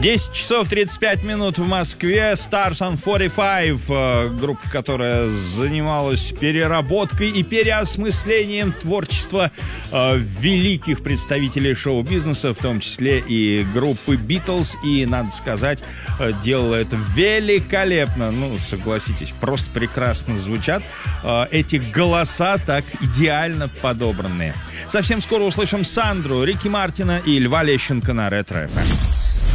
10 часов 35 минут в Москве. Stars on 45, группа, которая занималась переработкой и переосмыслением творчества великих представителей шоу-бизнеса, в том числе и группы Beatles. И, надо сказать, делала это великолепно. Ну, согласитесь, просто прекрасно звучат эти голоса, так идеально подобранные. Совсем скоро услышим Сандру, Рики Мартина и Льва Лещенко на Ретро-ФМ.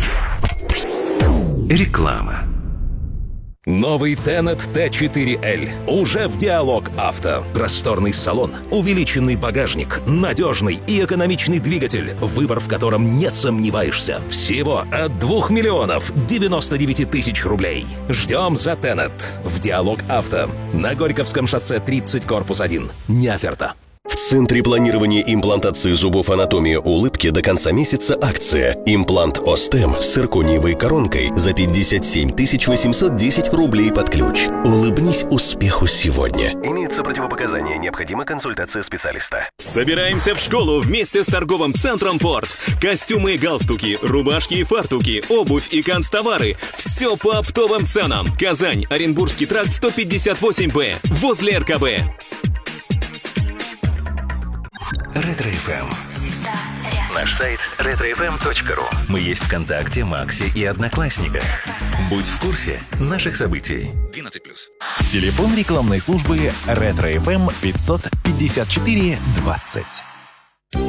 Реклама. Новый Tenet T4L уже в Диалог Авто. Просторный салон, увеличенный багажник, надежный и экономичный двигатель, выбор в котором не сомневаешься. Всего от 2 миллионов 99 тысяч рублей. Ждем за Tenet в Диалог Авто. На Горьковском шоссе 30, корпус 1. Неоферта. В Центре планирования имплантации зубов «Анатомия улыбки» до конца месяца акция. Имплант Остем с циркониевой коронкой за 57 810 рублей под ключ. Улыбнись успеху сегодня. Имеются противопоказания. Необходима консультация специалиста. Собираемся в школу вместе с торговым центром «Порт». Костюмы и галстуки, рубашки и фартуки, обувь и канцтовары. Все по оптовым ценам. Казань, Оренбургский тракт 158Б. Возле РКБ. Ретро-ФМ. Наш сайт retrofm.ru. Мы есть ВКонтакте, Максе и Одноклассниках. Будь в курсе наших событий. 12+. Телефон рекламной службы Ретро-ФМ 554 20.